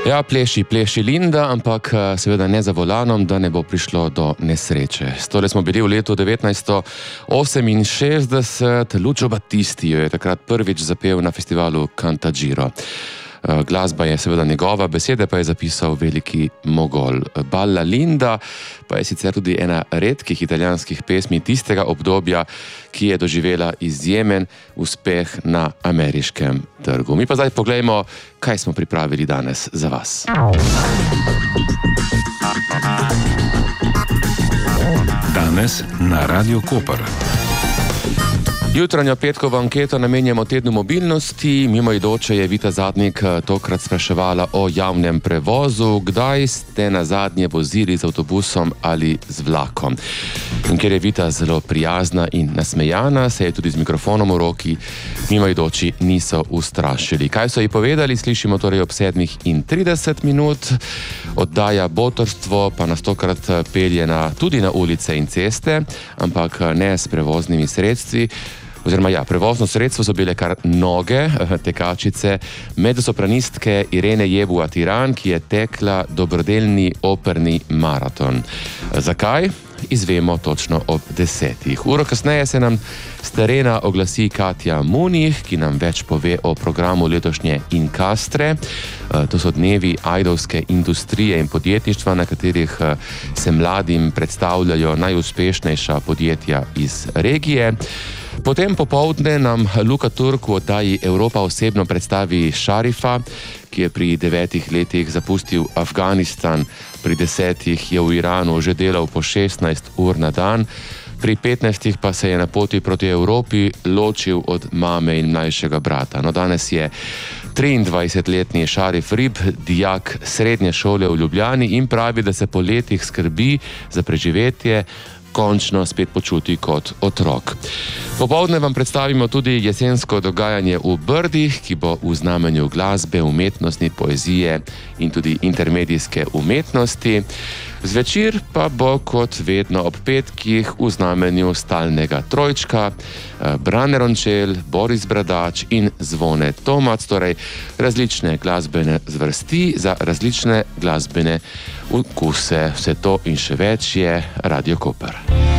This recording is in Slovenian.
Ja, pleši Linda, ampak seveda ne za volanom, da ne bo prišlo do nesreče. Stole smo bili v letu 1968, Lucio Battisti jo je takrat prvič zapel na festivalu Cantagiro. Glasba je seveda njegova, besede pa je zapisal veliki Mogol. Balla Linda pa je sicer tudi ena redkih italijanskih pesmi tistega obdobja, ki je doživela izjemen uspeh na ameriškem trgu. Mi pa zdaj poglejmo, kaj smo pripravili danes za vas. Danes na Radio Koper. Jutranjo petkovo anketo namenjamo tednu mobilnosti. Mimoidoče je Vita Zadnik tokrat spraševala o javnem prevozu. Kdaj ste nazadnje vozili z avtobusom ali z vlakom? In ker je Vita zelo prijazna in nasmejana, se je tudi z mikrofonom v roki mimoidoči niso ustrašili. Kaj so ji povedali, slišimo torej ob 7:30. Oddaja Botorstvo pa nas tokrat pelje tudi na ulice in ceste, ampak ne s prevoznimi sredstvi. Oziroma ja, prevozno sredstvo so bile kar noge, tekačice, mezzosopranistke Irene Jebuat-Iran, ki je tekla dobrodelni operni maraton. Zakaj? Izvemo točno ob 10. Uro kasneje se nam s terena oglasi Katja Munih, ki nam več pove o programu letošnje Inkastre. To so dnevi ajdovske industrije in podjetništva, na katerih se mladim predstavljajo najuspešnejša podjetja iz regije. Potem popoldne nam Luka Turk v oddaji Evropa osebno predstavi Šarifa, ki je pri 9 letih zapustil Afganistan, pri 10 je v Iranu že delal po 16 ur na dan, pri 15 pa se je na poti proti Evropi ločil od mame in mlajšega brata. No, danes je 23-letni Šarif Rib, dijak srednje šole v Ljubljani in pravi, da se po letih skrbi za preživetje končno spet počuti kot otrok. Popoldne vam predstavimo tudi jesensko dogajanje v Brdih, ki bo v znamenju glasbe, umetnosti, poezije in tudi intermedijske umetnosti. Zvečer pa bo kot vedno ob petkih v znamenju stalnega trojčka, Brane Rončel, Boris Bradač in Zvone Tomac, torej različne glasbene zvrsti za različne glasbene vkuse. Vse to in še več je Radio Koper.